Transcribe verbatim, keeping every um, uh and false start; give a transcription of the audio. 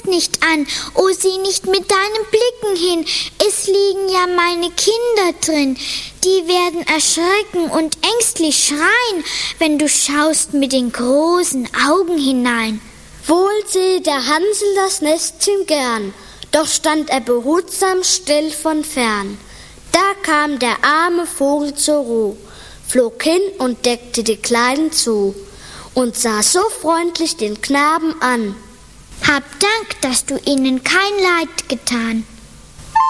nicht an, oh, sieh nicht mit deinen Blicken hin, es liegen ja meine Kinder drin, die werden erschrecken und ängstlich schreien, wenn du schaust mit den großen Augen hinein. Wohl sehe der Hansel das Nestchen gern, doch stand er behutsam still von fern. Da kam der arme Vogel zur Ruhe, flog hin und deckte die Kleinen zu und sah so freundlich den Knaben an. Hab Dank, dass du ihnen kein Leid getan.